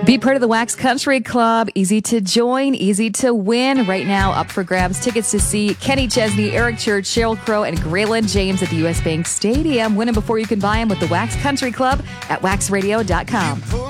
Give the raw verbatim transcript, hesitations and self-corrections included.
Be part of the Wax Country Club. Easy to join, easy to win. Right now, up for grabs, tickets to see Kenny Chesney, Eric Church, Sheryl Crow, and Graylin James at the U S Bank Stadium. Win them before you can buy them with the Wax Country Club at wax radio dot com.